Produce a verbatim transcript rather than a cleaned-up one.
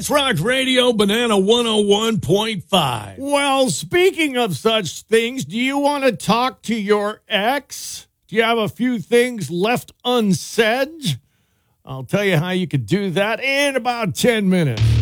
Rock Radio, Banana one oh one point five. Well, speaking of such things, do you want to talk to your ex? Do you have a few things left unsaid? I'll tell you how you could do that in about ten minutes.